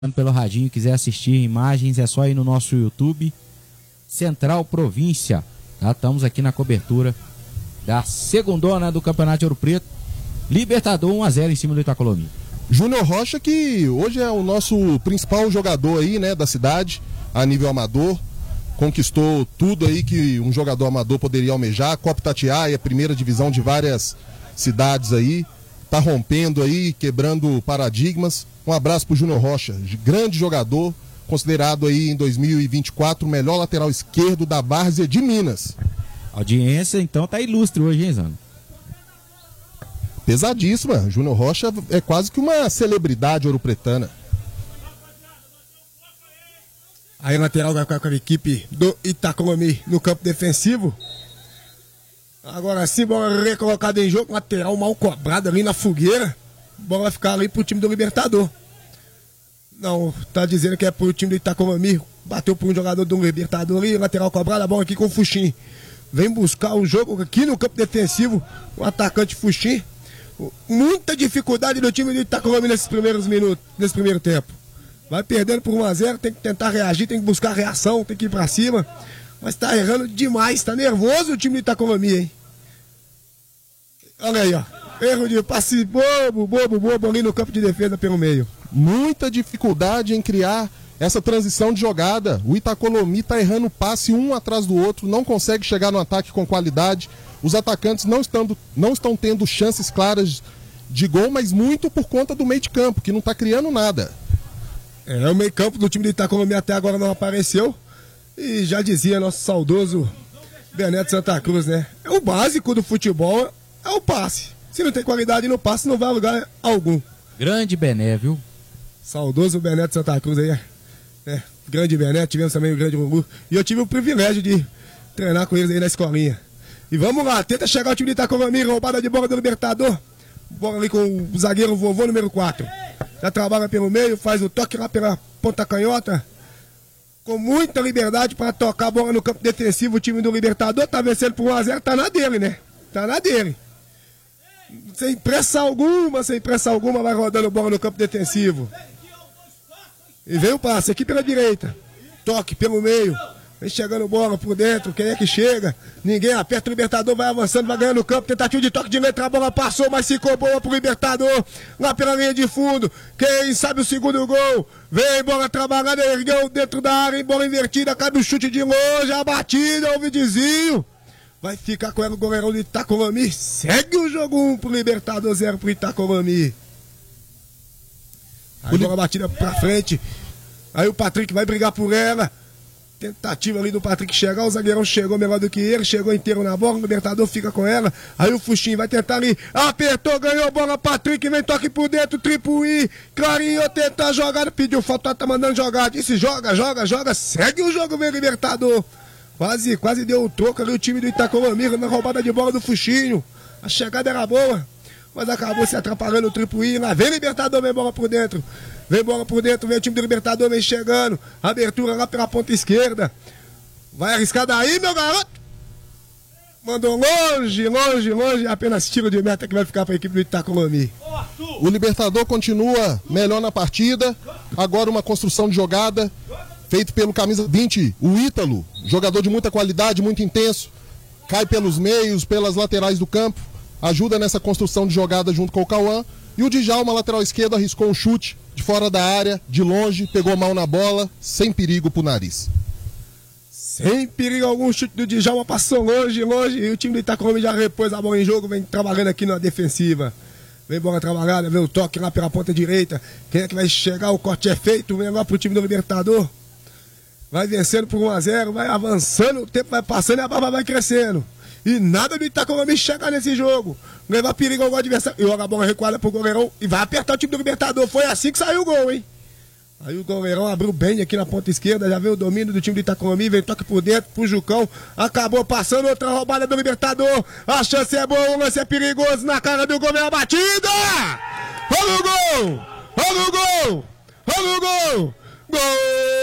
Pelo radinho, quiser assistir imagens, é só ir no nosso YouTube, Central Província, tá? Estamos aqui na cobertura da segundona do Campeonato de Ouro Preto, Libertador 1-0 em cima do Itacolomi. Júnior Rocha, que hoje é o nosso principal jogador aí, né, da cidade, a nível amador, conquistou tudo aí que um jogador amador poderia almejar, Copa Itatiaia, primeira divisão de várias cidades aí, tá rompendo aí, quebrando paradigmas. Um abraço pro Júnior Rocha, grande jogador, considerado aí em 2024 o melhor lateral esquerdo da Várzea de Minas. A audiência então tá ilustre hoje, hein, Zano? Pesadíssima, Júnior Rocha é quase que uma celebridade ouropretana. Aí o lateral vai ficar com a equipe do Itacolomi no campo defensivo. Agora sim, bola recolocada em jogo, lateral mal cobrado ali na fogueira. Bola vai ficar ali pro time do Libertador. Não, tá dizendo que é pro time do Itacolomi. Bateu por um jogador do Libertador ali, lateral cobrado, a bola aqui com o Fuxim. Vem buscar o jogo aqui no campo defensivo, o atacante Fuxim. Muita dificuldade do time do Itacolomi nesses primeiros minutos, nesse primeiro tempo. Vai perdendo por 1-0, tem que tentar reagir, tem que buscar reação, tem que ir pra cima. Mas tá errando demais, tá nervoso o time do Itacolomi, hein? Olha aí, ó. Erro de passe bobo ali no campo de defesa pelo meio. Muita dificuldade em criar essa transição de jogada. O Itacolomi tá errando passe um atrás do outro, não consegue chegar no ataque com qualidade. Os atacantes não estão tendo chances claras de gol, mas muito por conta do meio de campo, que não tá criando nada. O meio campo do time do Itacolomi até agora não apareceu. E já dizia nosso saudoso Beneto Santa Cruz, né? É o básico do futebol, é o passe. Se não tem qualidade no passe, não vai a lugar algum. Grande Bené, viu? Saudoso Beneto Santa Cruz aí. Grande Beneto, tivemos também o grande Lulu. E eu tive o privilégio de treinar com eles aí na escolinha. E vamos lá, tenta chegar o time de Itacolomi, roubada de bola do Libertador. Bola ali com o zagueiro vovô número 4. Já trabalha pelo meio, faz o toque lá pela ponta canhota. Com muita liberdade para tocar a bola no campo defensivo. O time do Libertador tá vencendo por 1-0, tá na dele, né? Tá na dele. Sem pressa alguma, vai rodando bola no campo defensivo. E vem o passe aqui pela direita. Toque pelo meio. Vem chegando bola por dentro. Quem é que chega? Ninguém aperta. O Libertador vai avançando, vai ganhando o campo. Tentativa de toque de letra. A bola passou, mas ficou boa pro Libertador. Lá pela linha de fundo. Quem sabe o segundo gol? Vem bola trabalhada, ergueu dentro da área. Bola invertida, cabe o chute de longe. A batida, houve desvio. Vai ficar com ela o goleirão do Itacolomi. Segue o jogo 1 pro Libertador, 0 pro Itacolomi. Aí bola batida pra frente. Aí o Patrick vai brigar por ela. Tentativa ali do Patrick chegar. O zagueirão chegou melhor do que ele. Chegou inteiro na bola. O Libertador fica com ela. Aí o Fuxim vai tentar ali. Apertou, ganhou a bola. Patrick vem toque por dentro. Tripuí. Clarinho tentar a jogada. Pediu falta, tá mandando jogar. Disse joga. Segue o jogo, vem Libertador. Quase deu o troco ali o time do Itacolomi na roubada de bola do Fuxinho. A chegada era boa, mas acabou se atrapalhando o Tripuí. Lá vem Libertador, vem bola por dentro. Vem o time do Libertador, vem chegando. Abertura lá pela ponta esquerda. Vai arriscar daí, meu garoto. Mandou longe. Apenas tiro de meta que vai ficar para a equipe do Itacolomi. O Libertador continua melhor na partida. Agora uma construção de jogada. Feito pelo camisa 20, o Ítalo, jogador de muita qualidade, muito intenso, cai pelos meios, pelas laterais do campo, ajuda nessa construção de jogada junto com o Cauã, e o Djalma, lateral esquerdo, arriscou um chute de fora da área, de longe, pegou mal na bola, sem perigo pro nariz. Sem perigo algum, chute do Djalma passou longe, e o time do Itacolomi já repôs a bola em jogo, vem trabalhando aqui na defensiva. Vem bola trabalhada, vem o toque lá pela ponta direita, quem é que vai chegar, o corte é feito, vem lá pro time do Libertador. Vai vencendo por 1-0, vai avançando, o tempo vai passando e a barba vai crescendo. E nada do Itacolomi chegar nesse jogo. Levar perigo ao adversário. E joga a bola recuada pro goleirão e vai apertar o time do Libertador. Foi assim que saiu o gol, hein? Aí o goleirão abriu bem aqui na ponta esquerda, já veio o domínio do time do Itacolomi, vem toque por dentro pro Jucão. Acabou passando outra roubada do Libertador. A chance é boa, o lance é perigoso na cara do goleiro, a batida! Olha o gol! Gol!